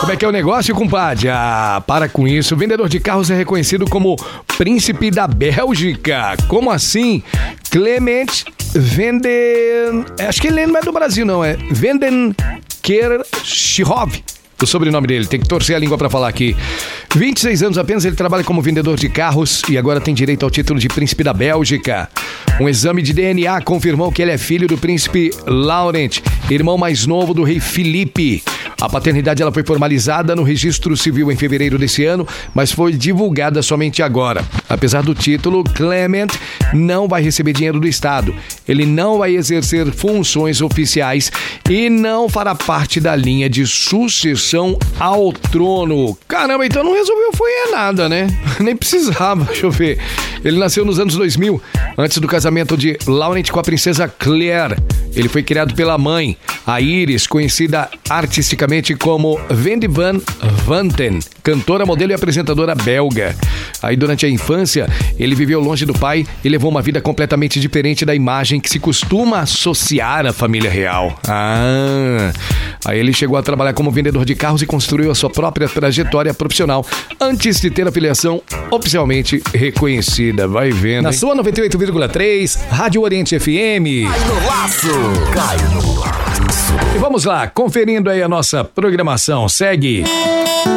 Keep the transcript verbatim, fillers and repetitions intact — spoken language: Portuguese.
Como é que é o negócio, compadre? Ah, para com isso. O vendedor de carros é reconhecido como príncipe da Bélgica. Como assim? Clement Venden... Acho que ele não é do Brasil, não. É Vendenkershove. O sobrenome dele, tem que torcer a língua pra falar aqui. vinte e seis anos apenas, ele trabalha como vendedor de carros e agora tem direito ao título de príncipe da Bélgica. Um exame de D N A confirmou que ele é filho do príncipe Laurent, irmão mais novo do rei Felipe. A paternidade ela foi formalizada no registro civil em fevereiro desse ano, mas foi divulgada somente agora. Apesar do título, Clement não vai receber dinheiro do Estado. Ele não vai exercer funções oficiais e não fará parte da linha de sucessão ao trono. Caramba, então não resolveu foi nada, né? Nem precisava, deixa eu ver. Ele nasceu nos anos dois mil, antes do casamento de Laurent com a princesa Claire. Ele foi criado pela mãe, a Iris, conhecida artisticamente como Wendy van Vanten, cantora, modelo e apresentadora belga. Aí durante a infância, ele viveu longe do pai e levou uma vida completamente diferente da imagem que se costuma associar à família real. Ah, aí ele chegou a trabalhar como vendedor de carros e construiu a sua própria trajetória profissional antes de ter a filiação oficialmente reconhecida. Vai vendo, Na hein? sua noventa e oito vírgula três, Rádio Oriente F M. Cai no laço, cai no laço. E vamos lá, conferindo aí a nossa programação. Segue.